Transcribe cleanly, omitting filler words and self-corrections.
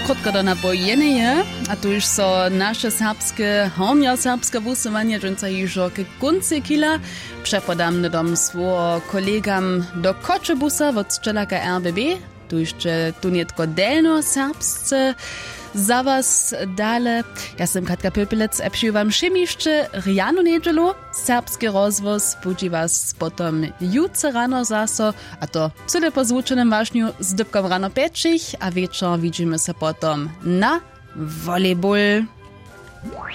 Krótko do napojeneje, a tu już so nasze serbskie, hornjo-serbskie wusowanie, dżąca już o kunci kila. Przepodam dom swojego kolegam do Koczebusa od szczelaka RBB. Tu jeszcze tu nietko delno-serbsce. Za was dale. Ja jestem Katka Pöpelec, a przyjmowam jeszcze rjanu niedzielu. Serbski rozwoz budzi was potom jutro rano zaso, a to cyle po zvučenem wažnju z dybkom rano 5, a wieczor widzimy się potom na volejball.